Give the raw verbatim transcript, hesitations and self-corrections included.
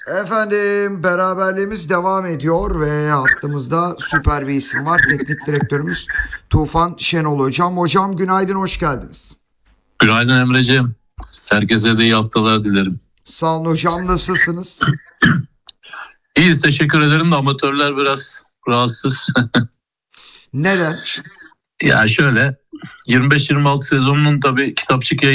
Efendim beraberliğimiz devam ediyor ve hattımızda süper bir isim var. Teknik direktörümüz Tufan Şenol Hocam. Hocam günaydın, hoş geldiniz. Günaydın Emreciğim. Herkese de iyi haftalar dilerim. Sağ olun hocam, nasılsınız? İyiyiz, teşekkür ederim de amatörler biraz rahatsız. Neden? Ya şöyle, yirmi beş yirmi altı sezonunun tabii kitapçık